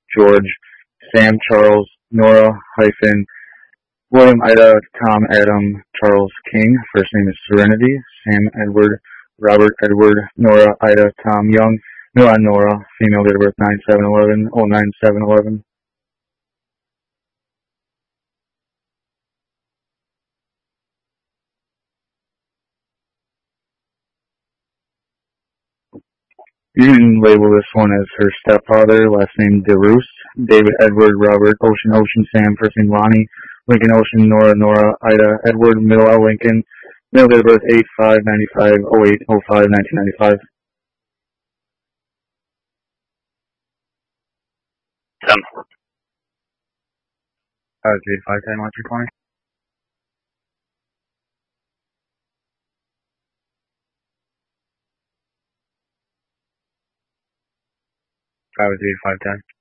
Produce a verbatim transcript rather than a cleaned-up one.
George, Sam Charles, Nora hyphen William Ida Tom Adam Charles King. First name is Serenity. Sam Edward Robert Edward Nora Ida Tom Young. Milan Nora. Female, date of birth nine seven eleven oh nine seven eleven. You can label this one as her stepfather, last name DeRoos, David Edward Robert Ocean Ocean Sam, first name Lonnie, Lincoln Ocean Nora Nora Ida Edward Miller Lincoln, male, date of birth eight five ninety five oh eight oh five nineteen ninety five. ten. Uh, three five ten one three twenty. Five three five ten.